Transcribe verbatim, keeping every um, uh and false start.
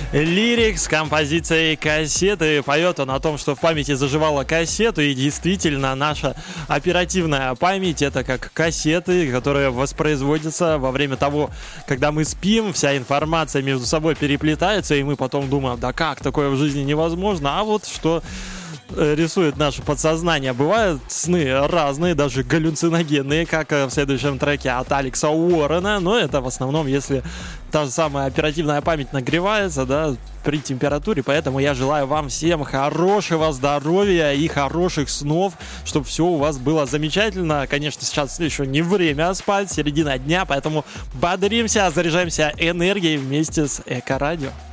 Лирик с композицией «Кассеты». Поет он о том, что в памяти заживала кассету, и действительно наша оперативная память — это как кассеты, которые воспроизводятся во время того, когда мы спим, вся информация между собой переплетается, и мы потом думаем, да как, такое в жизни невозможно, а вот что рисует наше подсознание. Бывают сны разные, даже галлюциногенные, как в следующем треке от Алекса Уоррена, но это в основном, если та же самая оперативная память нагревается, да, при температуре, поэтому я желаю вам всем хорошего здоровья и хороших снов, чтобы все у вас было замечательно. Конечно, сейчас еще не время спать, середина дня, поэтому бодримся, заряжаемся энергией вместе с Эко-радио.